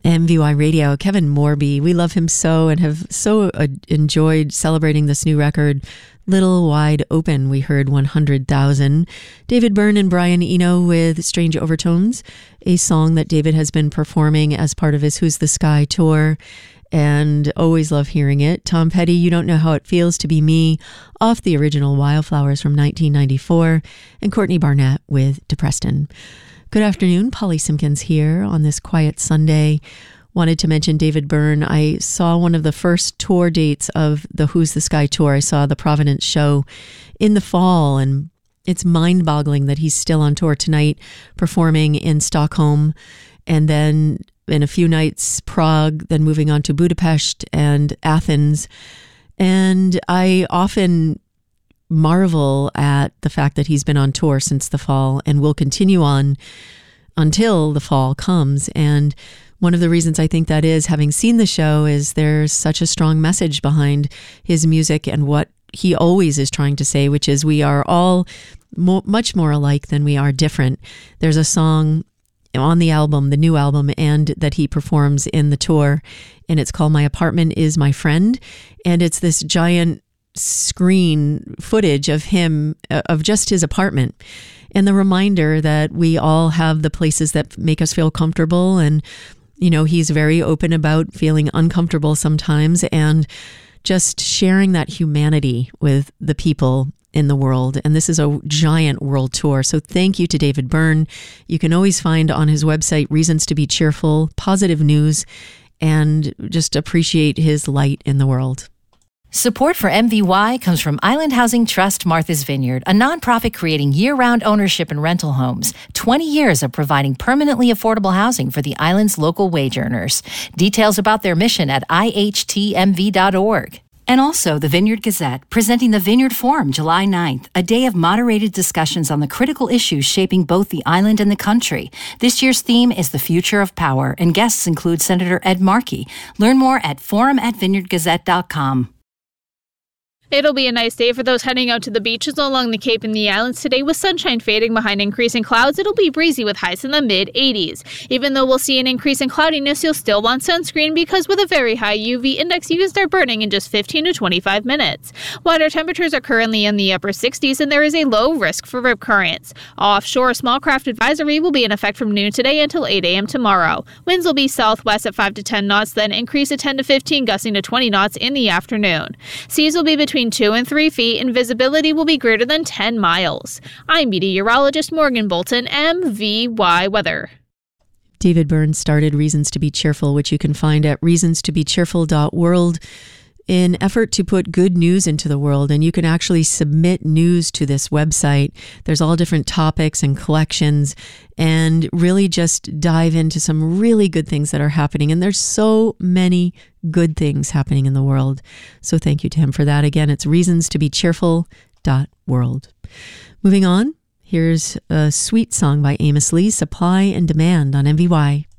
MVY Radio, Kevin Morby. We love him so and have so enjoyed celebrating this new record, Little Wide Open. We heard 100,000. David Byrne and Brian Eno with Strange Overtones, a song that David has been performing as part of his Who's the Sky tour, and always love hearing it. Tom Petty, You Don't Know How It Feels to Be Me, off the original Wildflowers from 1994, and Courtney Barnett with Depreston. Good afternoon, Polly Simpkins here on this quiet Sunday. Wanted to mention David Byrne. I saw one of the first tour dates of the Who's the Sky tour. I saw the Providence show in the fall, and it's mind-boggling that he's still on tour tonight, performing in Stockholm, and then in a few nights, Prague, then moving on to Budapest and Athens. And I often marvel at the fact that he's been on tour since the fall and will continue on until the fall comes. And one of the reasons I think that is, having seen the show, is there's such a strong message behind his music and what he always is trying to say, which is we are all much more alike than we are different. There's a song on the album, the new album, and that he performs in the tour, and it's called My Apartment Is My Friend. And it's this giant screen footage of him, of just his apartment, and the reminder that we all have the places that make us feel comfortable. And, you know, he's very open about feeling uncomfortable sometimes and just sharing that humanity with the people in the world. And this is a giant world tour. So thank you to David Byrne. You can always find on his website reasons to be cheerful, positive news, and just appreciate his light in the world. Support for MVY comes from Island Housing Trust Martha's Vineyard, a nonprofit creating year-round ownership and rental homes. 20 years of providing permanently affordable housing for the island's local wage earners. Details about their mission at ihtmv.org. And also the Vineyard Gazette, presenting the Vineyard Forum July 9th, a day of moderated discussions on the critical issues shaping both the island and the country. This year's theme is the future of power, and guests include Senator Ed Markey. Learn more at forum@vineyardgazette.com. It'll be a nice day for those heading out to the beaches along the Cape and the islands today, with sunshine fading behind increasing clouds. It'll be breezy with highs in the mid-80s. Even though we'll see an increase in cloudiness, you'll still want sunscreen because with a very high UV index, you can start burning in just 15 to 25 minutes. Water temperatures are currently in the upper 60s, and there is a low risk for rip currents. Offshore, a small craft advisory will be in effect from noon today until 8 a.m. tomorrow. Winds will be southwest at 5 to 10 knots, then increase to 10 to 15, gusting to 20 knots in the afternoon. Seas will be between 2 and 3 feet, and visibility will be greater than 10 miles. I'm meteorologist Morgan Bolton, MVY Weather. David Byrne started Reasons to be Cheerful, which you can find at reasonstobecheerful.world, in effort to put good news into the world. And you can actually submit news to this website. There's all different topics and collections, and really just dive into some really good things that are happening. And there's so many good things happening in the world. So thank you to him for that. Again, it's reasonstobecheerful.world. Moving on, here's a sweet song by Amos Lee, Supply and Demand on MVY.